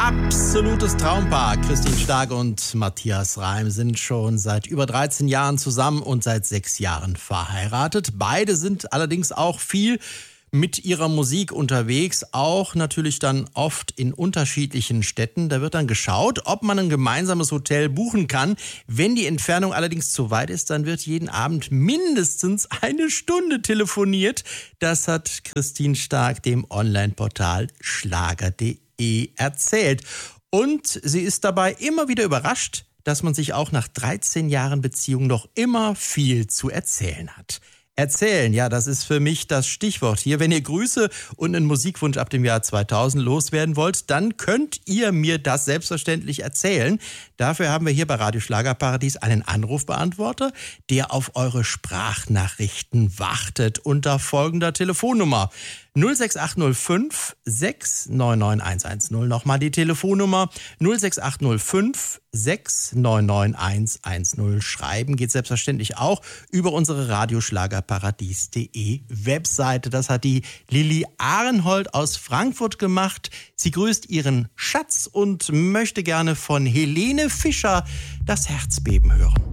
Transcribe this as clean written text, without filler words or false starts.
Absolutes Traumpaar. Christine Stark und Matthias Reim sind schon seit über 13 Jahren zusammen und seit 6 Jahren verheiratet. Beide sind allerdings auch viel mit ihrer Musik unterwegs, auch natürlich dann oft in unterschiedlichen Städten. Da wird dann geschaut, ob man ein gemeinsames Hotel buchen kann. Wenn die Entfernung allerdings zu weit ist, dann wird jeden Abend mindestens 1 Stunde telefoniert. Das hat Christine Stark dem Online-Portal schlager.de erzählt. Und sie ist dabei immer wieder überrascht, dass man sich auch nach 13 Jahren Beziehung noch immer viel zu erzählen hat. Erzählen, ja, das ist für mich das Stichwort hier. Wenn ihr Grüße und einen Musikwunsch ab dem Jahr 2000 loswerden wollt, dann könnt ihr mir das selbstverständlich erzählen. Dafür haben wir hier bei Radio Schlagerparadies einen Anrufbeantworter, der auf eure Sprachnachrichten wartet unter folgender Telefonnummer: 06805 699 110. Nochmal die Telefonnummer 06805 699 110. Schreiben geht selbstverständlich auch über unsere radioschlagerparadies.de Webseite. Das hat die Lilly Ahrenhold aus Frankfurt gemacht. Sie grüßt ihren Schatz und möchte gerne von Helene Fischer das Herzbeben hören.